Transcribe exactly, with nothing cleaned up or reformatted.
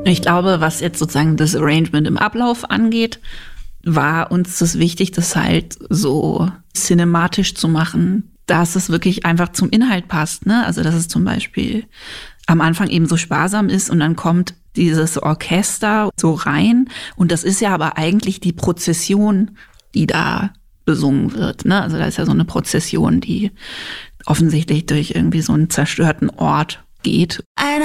Ich glaube, was jetzt sozusagen das Arrangement im Ablauf angeht, war uns das wichtig, das halt so cinematisch zu machen, dass es wirklich einfach zum Inhalt passt, ne? Also, dass es zum Beispiel am Anfang eben so sparsam ist und dann kommt dieses Orchester so rein und das ist ja aber eigentlich die Prozession, die da besungen wird, ne? Also da ist ja so eine Prozession, die offensichtlich durch irgendwie so einen zerstörten Ort geht.